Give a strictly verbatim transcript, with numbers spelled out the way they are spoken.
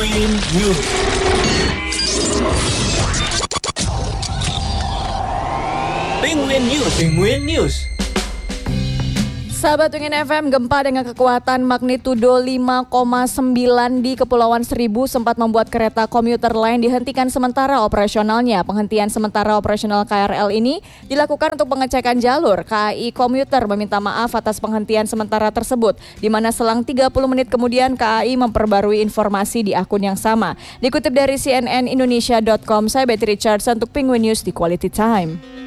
Penguin News. Penguin News. Penguin News. Sahabat Penguin F M, gempa dengan kekuatan magnitudo lima koma sembilan di Kepulauan Seribu sempat membuat kereta komuter lain dihentikan sementara operasionalnya. Penghentian sementara operasional K R L ini dilakukan untuk pengecekan jalur. K A I Komuter meminta maaf atas penghentian sementara tersebut, di mana selang tiga puluh menit kemudian K A I memperbarui informasi di akun yang sama. Dikutip dari C N N Indonesia dot com, saya Betty Richardson untuk Penguin News di Quality Time.